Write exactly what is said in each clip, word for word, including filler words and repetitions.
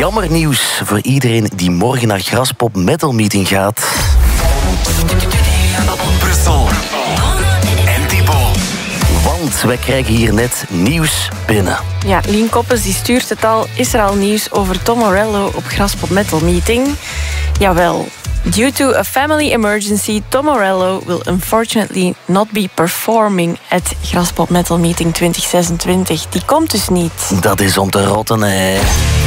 jammer nieuws voor iedereen die morgen naar Graspop Metal Meeting gaat. Brussel en Thibaut. Want wij krijgen hier net nieuws binnen. Ja, Lien Koppes die stuurt het al. Is er al nieuws over Tom Morello op Graspop Metal Meeting? Jawel. Due to a family emergency, Tom Morello will unfortunately not be performing at Graspop Metal Meeting twintig zesentwintig. Die komt dus niet. Dat is om te rotten, hè.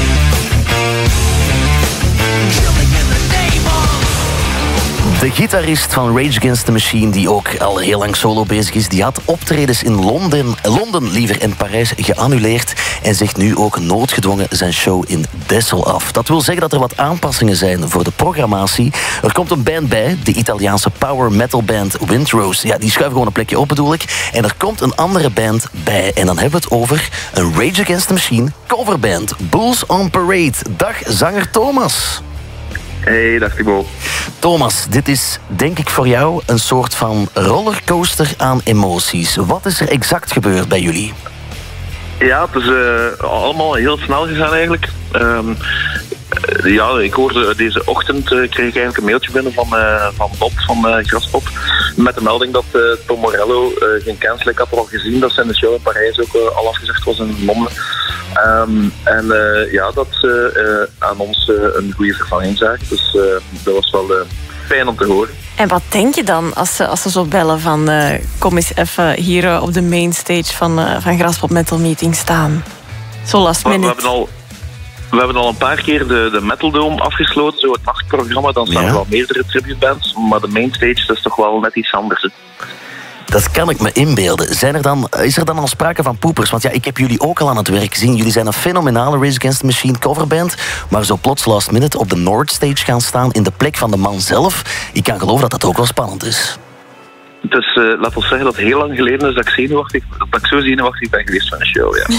De gitarist van Rage Against the Machine, die ook al heel lang solo bezig is, die had optredens in Londen, Londen liever en Parijs geannuleerd en zegt nu ook noodgedwongen zijn show in Dessel af. Dat wil zeggen dat er wat aanpassingen zijn voor de programmatie. Er komt een band bij, de Italiaanse power metal band Windrose. Ja, die schuiven gewoon een plekje op, bedoel ik. En er komt een andere band bij. En dan hebben we het over een Rage Against the Machine coverband, Bulls on Parade. Dag, zanger Thomas. Hey, dag Thibaut. Thomas, dit is denk ik voor jou een soort van rollercoaster aan emoties. Wat is er exact gebeurd bij jullie? Ja, het is uh, allemaal heel snel gegaan eigenlijk. Um, uh, ja, ik hoorde deze ochtend, uh, kreeg ik eigenlijk een mailtje binnen van, uh, van Bob van uh, Graspop. Met de melding dat uh, Tom Morello uh, geen kans. Ik had al gezien dat zijn show in Parijs ook uh, al afgezegd was in Londen. Um, en uh, ja, dat ze uh, aan ons uh, een goede vervanging zagen. Dus uh, dat was wel uh, fijn om te horen. En wat denk je dan als ze, als ze zo bellen van uh, kom eens even hier uh, op de mainstage van, uh, van Graspop Metal Meeting staan? Zo last minute. We, we, hebben al, we hebben al een paar keer de, de Metal Dome afgesloten, zo het nachtprogramma. Dan staan er ja. wel meerdere tributebands, maar de mainstage dat is toch wel net iets anders. Hè? Dat kan ik me inbeelden. Zijn er dan, is er dan al sprake van poepers? Want ja, ik heb jullie ook al aan het werk gezien. Jullie zijn een fenomenale Rage Against the Machine coverband, maar zo plots last minute op de North Stage gaan staan in de plek van de man zelf. Ik kan geloven dat dat ook wel spannend is. Dus uh, laat ons zeggen dat het heel lang geleden is dat ik, zenuwachtig, dat ik zo zenuwachtig ben geweest van een show. Ja.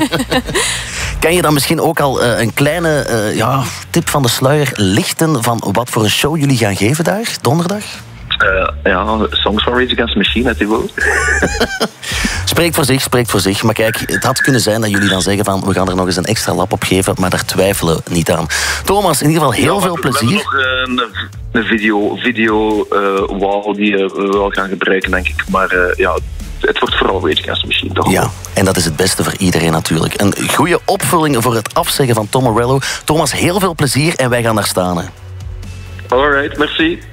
Kan je dan misschien ook al uh, een kleine uh, ja, tip van de sluier lichten van wat voor een show jullie gaan geven daar, donderdag? Uh, ja, songs van Rage Against the Machine, hè, Thibaut. Spreekt voor zich, spreekt voor zich. Maar kijk, het had kunnen zijn dat jullie dan zeggen van we gaan er nog eens een extra lap op geven, maar daar twijfelen we niet aan. Thomas, in ieder geval heel ja, veel we, plezier. We hebben nog uh, een, een video, video uh, wall die uh, we wel gaan gebruiken, denk ik. Maar uh, ja, het wordt vooral Rage Against the Machine, toch? Ja, en dat is het beste voor iedereen natuurlijk. Een goede opvulling voor het afzeggen van Tom Morello. Thomas, heel veel plezier en wij gaan daar staan. Hè. Alright, merci.